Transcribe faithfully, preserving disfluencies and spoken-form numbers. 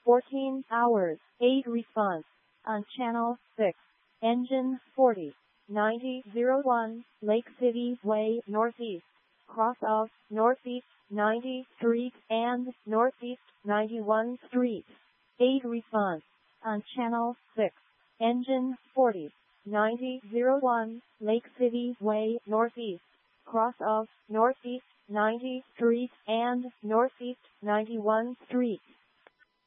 fourteen hours, eight response. On channel six. Engine forty. ninety oh one, Lake City Way Northeast. Cross of Northeast ninetieth Street and Northeast ninety-first Street. eight response. On channel six. Engine forty. ninety oh one, Lake City Way Northeast. Cross of Northeast ninetieth Street and Northeast ninety-first Street.